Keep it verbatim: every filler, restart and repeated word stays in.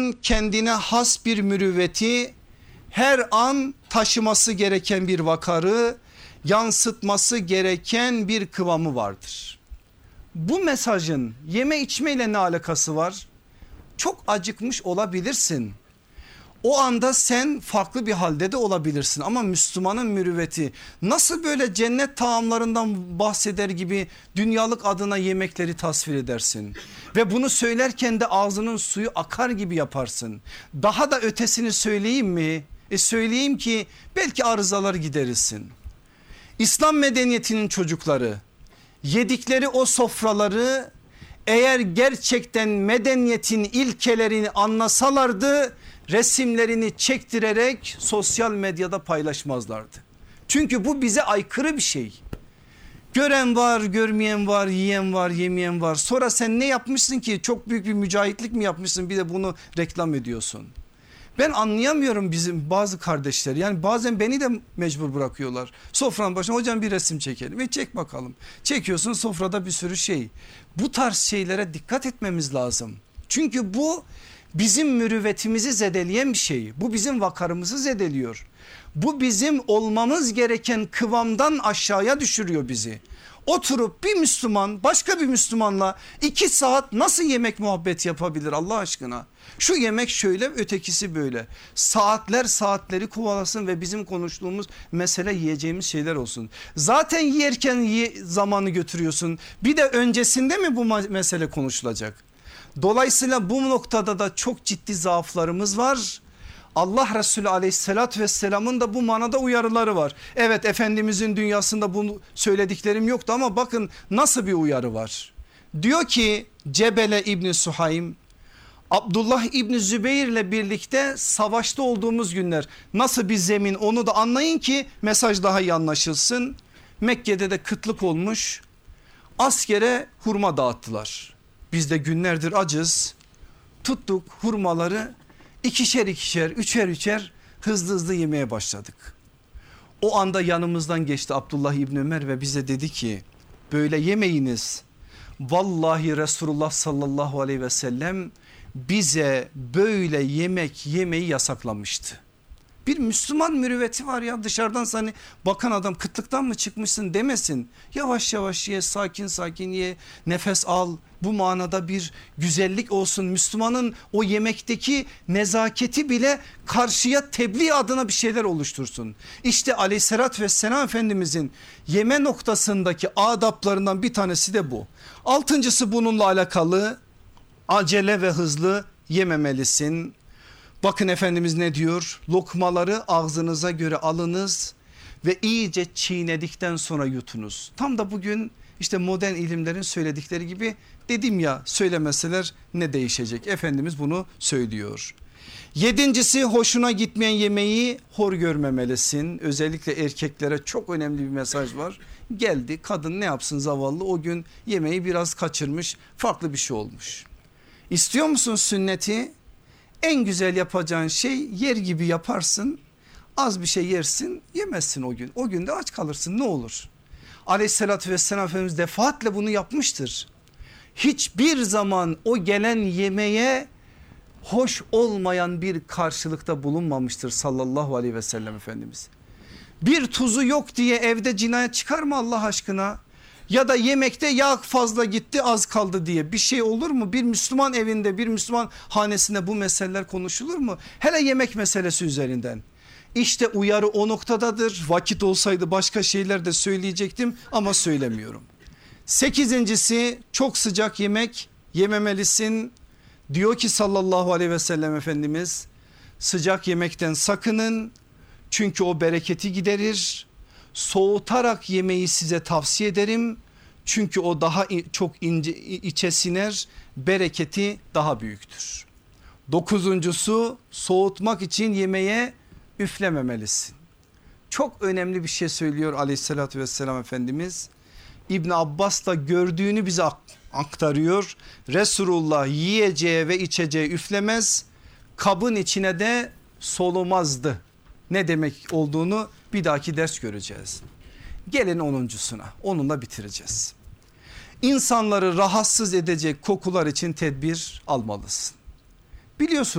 Müslümanın kendine has bir mürüvveti, her an taşıması gereken bir vakarı, yansıtması gereken bir kıvamı vardır. Bu mesajın yeme içmeyle ne alakası var? Çok acıkmış olabilirsin. O anda sen farklı bir halde de olabilirsin ama Müslümanın mürüvveti nasıl böyle cennet taamlarından bahseder gibi dünyalık adına yemekleri tasvir edersin ve bunu söylerken de ağzının suyu akar gibi yaparsın. Daha da ötesini söyleyeyim mi? E söyleyeyim ki belki arızalar giderirsin. İslam medeniyetinin çocukları yedikleri o sofraları eğer gerçekten medeniyetin ilkelerini anlasalardı resimlerini çektirerek sosyal medyada paylaşmazlardı. Çünkü bu bize aykırı bir şey. Gören var, görmeyen var, yiyen var, yemeyen var. Sonra sen ne yapmışsın ki? Çok büyük bir mücahitlik mi yapmışsın? Bir de bunu reklam ediyorsun. Ben anlayamıyorum bizim bazı kardeşler. Yani bazen beni de mecbur bırakıyorlar. Sofranın başına hocam bir resim çekelim. E çek bakalım. Çekiyorsun, sofrada bir sürü şey. Bu tarz şeylere dikkat etmemiz lazım. Çünkü bu bizim mürüvvetimizi zedeleyen bir şey. Bu bizim vakarımızı zedeliyor. Bu bizim olmamız gereken kıvamdan aşağıya düşürüyor bizi. Oturup bir Müslüman başka bir Müslümanla iki saat nasıl yemek muhabbet yapabilir Allah aşkına? Şu yemek şöyle, ötekisi böyle. Saatler saatleri kovalasın ve bizim konuştuğumuz mesele yiyeceğimiz şeyler olsun. Zaten yerken ye, zamanı götürüyorsun. Bir de öncesinde mi bu mesele konuşulacak? Dolayısıyla bu noktada da çok ciddi zaaflarımız var. Allah Resulü aleyhissalatü vesselamın da bu manada uyarıları var. Evet, Efendimizin dünyasında bunu söylediklerim yoktu ama bakın nasıl bir uyarı var. Diyor ki Cebele İbni Suhaym, Abdullah İbni Zübeyir ile birlikte savaşta olduğumuz günler, nasıl bir zemin onu da anlayın ki mesaj daha iyi anlaşılsın. Mekke'de de kıtlık olmuş, askere hurma dağıttılar. Biz de günlerdir acız, tuttuk hurmaları ikişer ikişer üçer üçer hızlı hızlı yemeye başladık. O anda yanımızdan geçti Abdullah İbni Ömer ve bize dedi ki böyle yemeyiniz. Vallahi Resulullah sallallahu aleyhi ve sellem bize böyle yemek yemeyi yasaklamıştı. Bir Müslüman mürüvveti var ya, dışarıdan sana bakan adam kıtlıktan mı çıkmışsın demesin. Yavaş yavaş ye, sakin sakin ye, nefes al. Bu manada bir güzellik olsun. Müslümanın o yemekteki nezaketi bile karşıya tebliğ adına bir şeyler oluştursun. İşte aleyhissalatü vesselam Efendimizin yeme noktasındaki adaplarından bir tanesi de bu. Altıncısı bununla alakalı, acele ve hızlı yememelisin. Bakın Efendimiz ne diyor? Lokmaları ağzınıza göre alınız ve iyice çiğnedikten sonra yutunuz. Tam da bugün işte modern ilimlerin söyledikleri gibi, dedim ya, söylemeseler ne değişecek? Efendimiz bunu söylüyor. Yedincisi, hoşuna gitmeyen yemeği hor görmemelisin. Özellikle erkeklere çok önemli bir mesaj var. Geldi, kadın ne yapsın zavallı, o gün yemeği biraz kaçırmış, farklı bir şey olmuş. İstiyor musun sünneti? En güzel yapacağın şey yer gibi yaparsın, az bir şey yersin, yemezsin o gün. O gün de aç kalırsın, ne olur. Aleyhissalatü vesselam Efendimiz defaatle bunu yapmıştır. Hiçbir zaman o gelen yemeğe hoş olmayan bir karşılıkta bulunmamıştır sallallahu aleyhi ve sellem Efendimiz. Bir tuzu yok diye evde cinayet çıkar mı Allah aşkına? Ya da yemekte yağ fazla gitti, az kaldı diye bir şey olur mu? Bir Müslüman evinde, bir Müslüman hanesinde bu meseleler konuşulur mu? Hele yemek meselesi üzerinden. İşte uyarı o noktadadır. Vakit olsaydı başka şeyler de söyleyecektim ama söylemiyorum. Sekizincisi, çok sıcak yemek yememelisin. Diyor ki sallallahu aleyhi ve sellem Efendimiz, sıcak yemekten sakının çünkü o bereketi giderir. Soğutarak yemeği size tavsiye ederim çünkü o daha çok ince, içe siner, bereketi daha büyüktür. Dokuzuncusu, soğutmak için yemeğe üflememelisin. Çok önemli bir şey söylüyor aleyhissalatü vesselam Efendimiz. İbn Abbas da gördüğünü bize aktarıyor. Resulullah yiyeceği ve içeceği üflemez, kabın içine de solumazdı. Ne demek olduğunu bir dahaki ders göreceğiz. Gelin onuncusuna, onunla bitireceğiz. İnsanları rahatsız edecek kokular için tedbir almalısın. Biliyorsun